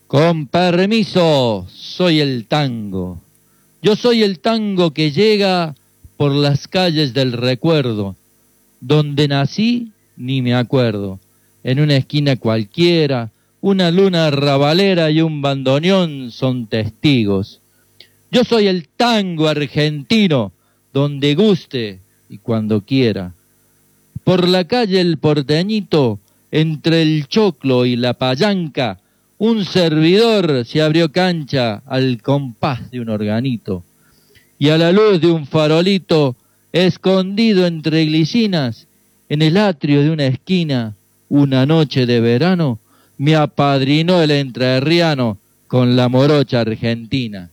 Con permiso, soy el tango. Yo soy el tango que llega por las calles del recuerdo. Donde nací, ni me acuerdo. En una esquina cualquiera, una luna arrabalera y un bandoneón son testigos. Yo soy el tango argentino, donde guste y cuando quiera. Por la calle El Porteñito, entre el choclo y la payanca, un servidor se abrió cancha al compás de un organito. Y a la luz de un farolito, escondido entre glicinas, en el atrio de una esquina, una noche de verano, me apadrinó el entrerriano con la morocha argentina.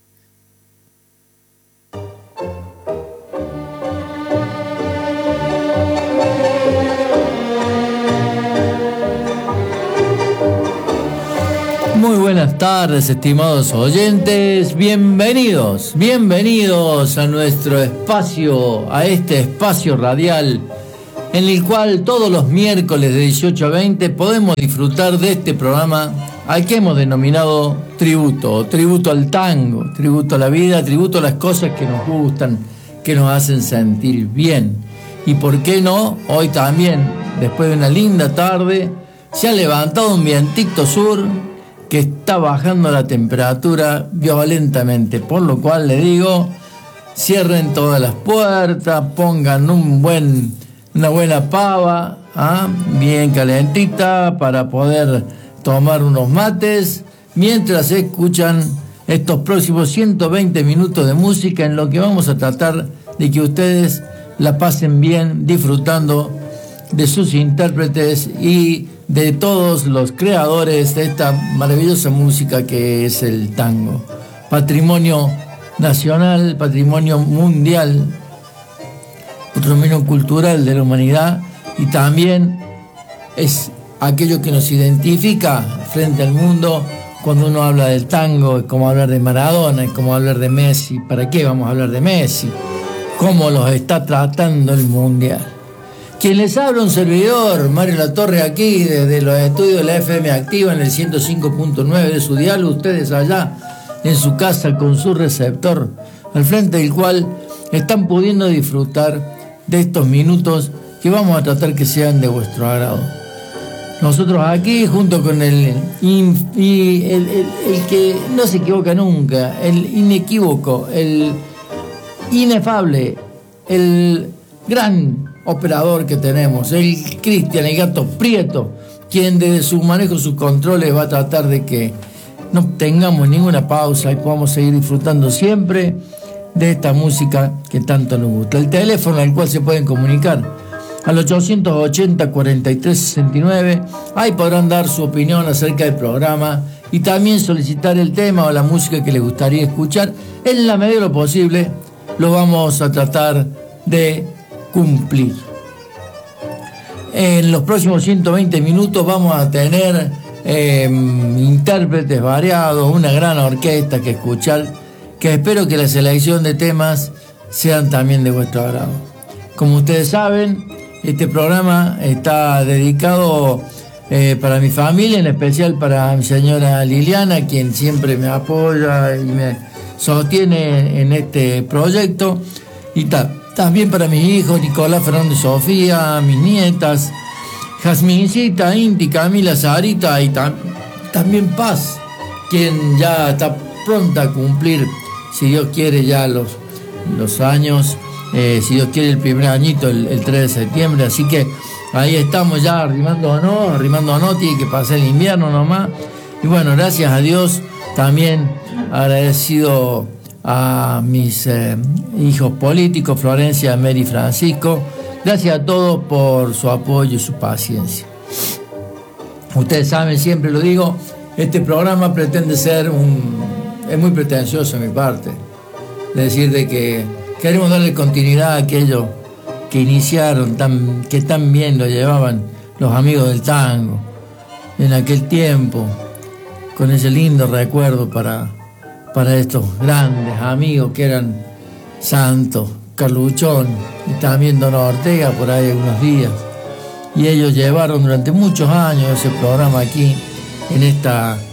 Muy buenas tardes, estimados oyentes, bienvenidos a nuestro espacio, a este espacio radial, en el cual todos los miércoles de 18 a 20 podemos disfrutar de este programa al que hemos denominado tributo al tango, tributo a la vida, tributo a las cosas que nos gustan, que nos hacen sentir bien. Y por qué no, hoy también, después de una linda tarde, se ha levantado un vientito sur que está bajando la temperatura violentamente, por lo cual le digo, cierren todas las puertas, pongan una buena pava, bien calentita, para poder tomar unos mates, mientras escuchan estos próximos 120 minutos de música, en lo que vamos a tratar de que ustedes la pasen bien, disfrutando de sus intérpretes y de todos los creadores de esta maravillosa música que es el tango. Patrimonio nacional, patrimonio mundial, patrimonio cultural de la humanidad, y también es aquello que nos identifica frente al mundo. Cuando uno habla del tango, es como hablar de Maradona, es como hablar de Messi. ¿Para qué vamos a hablar de Messi? ¿Cómo los está tratando el mundial? Quien les habla, un servidor, Mario Latorre, aquí desde los estudios de la FM Activa en el 105.9 de su dial, ustedes allá en su casa con su receptor, al frente del cual están pudiendo disfrutar de estos minutos que vamos a tratar que sean de vuestro agrado. Nosotros aquí, junto con el que no se equivoca nunca, el inequívoco, el inefable, el gran operador que tenemos, el Cristian, el Gato Prieto, quien desde su manejo, sus controles, va a tratar de que no tengamos ninguna pausa y podamos seguir disfrutando siempre de esta música que tanto nos gusta. El teléfono al cual se pueden comunicar al 880-4369, ahí podrán dar su opinión acerca del programa y también solicitar el tema o la música que les gustaría escuchar. En la medida de lo posible lo vamos a tratar de cumplir. En los próximos 120 minutos vamos a tener intérpretes variados, una gran orquesta que escuchar, que espero que la selección de temas sean también de vuestro agrado. Como ustedes saben, este programa está dedicado para mi familia, en especial para mi señora Liliana, quien siempre me apoya y me sostiene en este proyecto, y también para mis hijos, Nicolás, Fernando y Sofía, mis nietas, Jazmincita, Inti, Camila, Sarita y también Paz, quien ya está pronta a cumplir, si Dios quiere, ya los años, si Dios quiere, el primer añito, el 3 de septiembre, así que ahí estamos ya arrimándonos, tiene que pasar el invierno nomás, y bueno, gracias a Dios, también agradecido a mis hijos políticos, Florencia, Mary y Francisco. Gracias a todos por su apoyo y su paciencia. Ustedes saben, siempre lo digo, este programa pretende ser es muy pretencioso de mi parte, es decir, de que queremos darle continuidad a aquello que iniciaron, que tan bien lo llevaban los amigos del tango en aquel tiempo, con ese lindo recuerdo para estos grandes amigos que eran Santos, Carluchón y también Don Ortega por ahí algunos días. Y ellos llevaron durante muchos años ese programa aquí en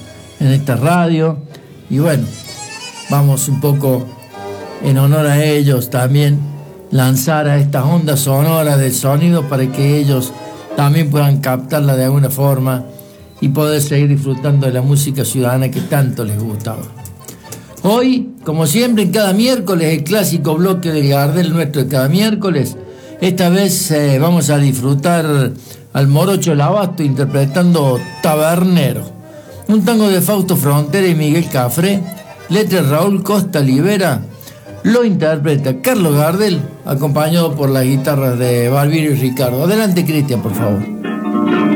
en esta radio. Y bueno, vamos un poco en honor a ellos también lanzar a estas ondas sonoras del sonido para que ellos también puedan captarla de alguna forma y poder seguir disfrutando de la música ciudadana que tanto les gustaba. Hoy, como siempre, en cada miércoles, el clásico bloque del Gardel nuestro de cada miércoles. Esta vez vamos a disfrutar al Morocho Lavasto interpretando Tabernero, un tango de Fausto Frontera y Miguel Cafré, letra de Raúl Costa Libera. Lo interpreta Carlos Gardel, acompañado por las guitarras de Barbieri y Ricardo. Adelante, Cristian, por favor.